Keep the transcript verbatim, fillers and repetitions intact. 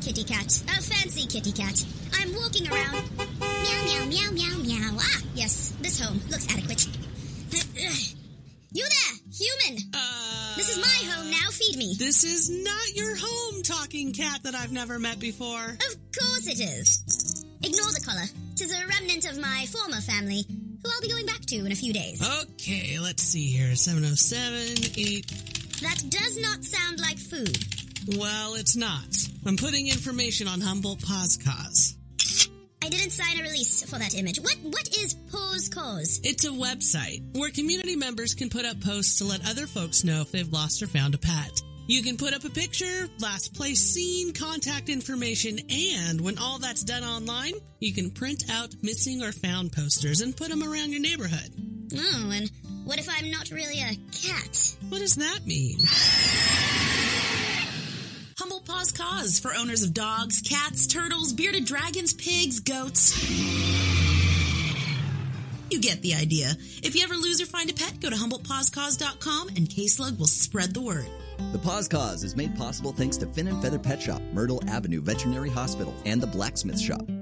kitty cat. A fancy kitty cat. I'm walking around. Meow, meow, meow, meow, meow. Ah, yes, this home looks adequate. You there, human! Uh... This is my home now, feed me. This is not your home, talking cat that I've never met before. Of course it is. Ignore the collar. 'Tis a remnant of my former family, who I'll be going back to in a few days. Okay, let's see here. seven oh seven, eight... That does not sound like food. Well, it's not. I'm putting information on Humboldt Paws Cause. I didn't sign a release for that image. What What is Paws Cause? It's a website where community members can put up posts to let other folks know if they've lost or found a pet. You can put up a picture, last place seen, contact information, and when all that's done online, you can print out missing or found posters and put them around your neighborhood. Oh, and what if I'm not really a cat? What does that mean? Humboldt Paws Cause for owners of dogs, cats, turtles, bearded dragons, pigs, goats. You get the idea. If you ever lose or find a pet, go to Humboldt Paws Cause dot com and K-Slug will spread the word. The Paws Cause is made possible thanks to Fin and Feather Pet Shop, Myrtle Avenue Veterinary Hospital, and the Blacksmith Shop.